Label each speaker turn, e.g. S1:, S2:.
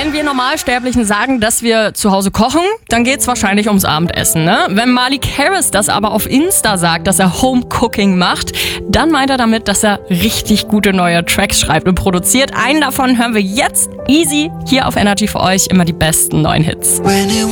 S1: Wenn wir Normalsterblichen sagen, dass wir zu Hause kochen, dann geht's wahrscheinlich ums Abendessen, ne? Wenn Malik Harris das aber auf Insta sagt, dass er Home-Cooking macht, dann meint er damit, dass er richtig gute neue Tracks schreibt und produziert. Einen davon hören wir jetzt easy hier auf Energy für euch. Immer die besten neuen Hits.